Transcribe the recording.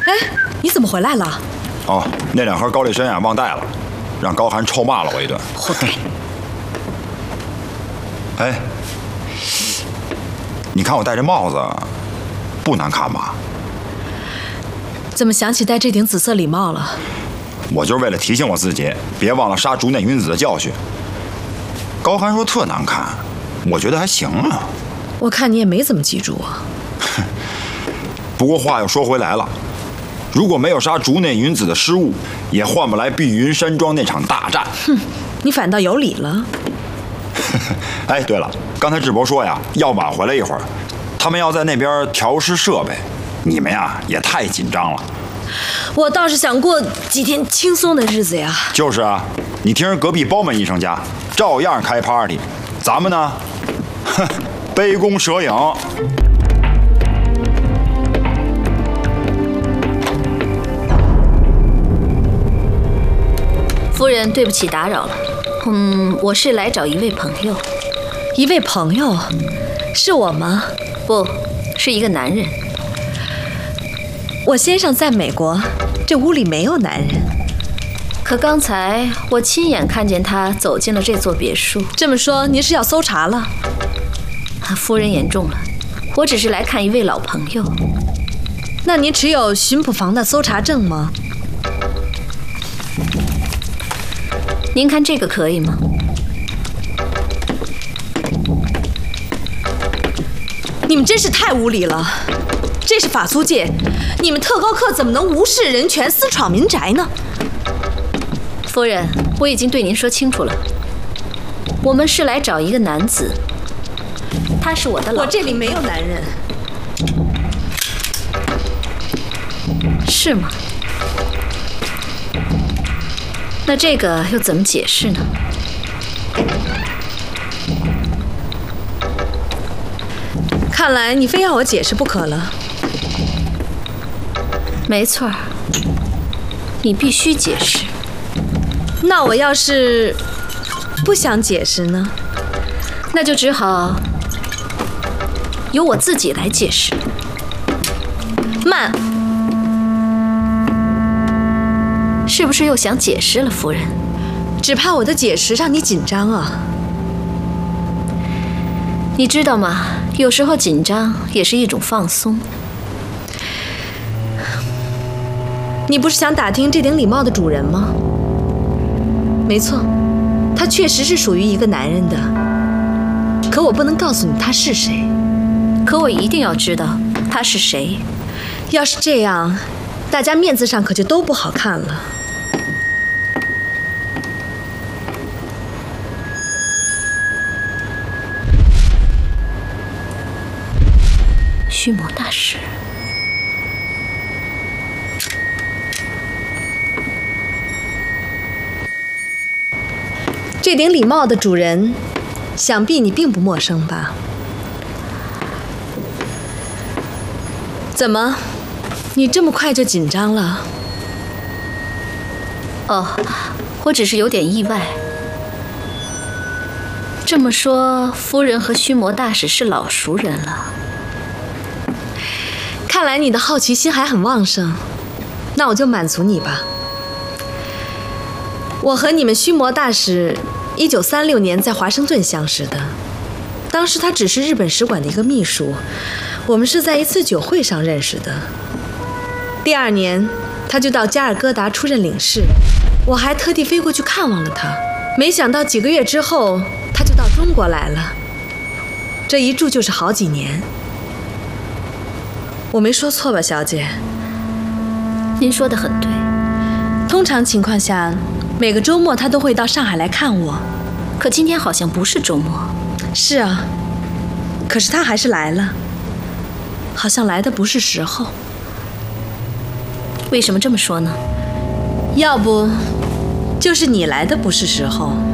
哎，你怎么回来了？ 哦，那2盒高丽参啊忘带了，让高寒臭骂了我一顿。 活该！ 哎，你看我戴这帽子，不难看吧？ 怎么想起戴这顶紫色礼帽了？ 我就是为了提醒我自己，别忘了杀竹内云子的教训。高寒说特难看，我觉得还行啊。 我看你也没怎么记住啊。 不过话又说回来了，如果没有杀竹内云子的失误，也换不来碧云山庄那场大战。 哼，你反倒有理了。 哎，对了，刚才智博说呀，要晚回来一会儿，他们要在那边调试设备，你们呀也太紧张了。 我倒是想过几天轻松的日子呀。 就是啊，你听人隔壁包门医生家，照样开 party， 咱们呢，哼，杯弓蛇影。 夫人，对不起打扰了。我是来找一位朋友。 一位朋友？是我吗？ 不，是一个男人。 我先生在美国，这屋里没有男人。 可刚才我亲眼看见他走进了这座别墅。 这么说，您是要搜查了？ 夫人言重了，我只是来看一位老朋友。 那您持有巡捕房的搜查证吗？ 您看这个可以吗？ 你们真是太无理了！这是法租界，你们特高课怎么能无视人权、私闯民宅呢？ 夫人，我已经对您说清楚了，我们是来找一个男子，他是我的老。 我这里没有男人。 是吗？那这个又怎么解释呢？ 看来你非要我解释不可了。 没错，你必须解释。 那我要是不想解释呢？ 那就只好由我自己来解释。 慢， 是不是又想解释了，夫人？ 只怕我的解释让你紧张啊。 你知道吗？有时候紧张也是一种放松。 你不是想打听这顶礼帽的主人吗？没错，他确实是属于一个男人的。可我不能告诉你他是谁。 可我一定要知道他是谁。 要是这样，大家面子上可就都不好看了。 须磨大师， 这顶礼帽的主人，想必你并不陌生吧？怎么，你这么快就紧张了？ 哦，我只是有点意外。这么说，夫人和须磨大使是老熟人了。 看来你的好奇心还很旺盛，那我就满足你吧。我和你们须磨大使1936年在华盛顿相识的，当时他只是日本使馆的一个秘书，我们是在一次酒会上认识的。第2年，他就到加尔各答出任领事，我还特地飞过去看望了他。没想到几个月之后，他就到中国来了，这一住就是好几年。我没说错吧，小姐？ 您说得很对。 通常情况下，每个周末他都会到上海来看我。 可今天好像不是周末。 是啊，可是他还是来了，好像来的不是时候。 为什么这么说呢？ 要不就是你来的不是时候。